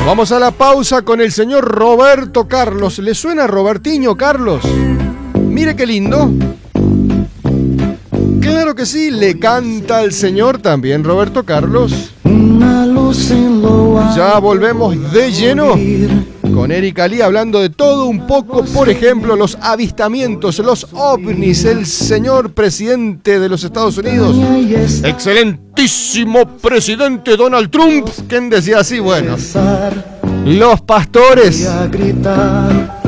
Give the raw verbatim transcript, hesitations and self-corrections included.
Vamos a la pausa con el señor Roberto Carlos. ¿Le suena Robertinho Carlos? Mire qué lindo. Claro que sí, le canta al señor también Roberto Carlos. Ya volvemos de lleno con Erika Lee hablando de todo un poco, por ejemplo, los avistamientos, los ovnis, el señor presidente de los Estados Unidos, excelentísimo presidente Donald Trump, ¿quién decía así? Bueno, los pastores,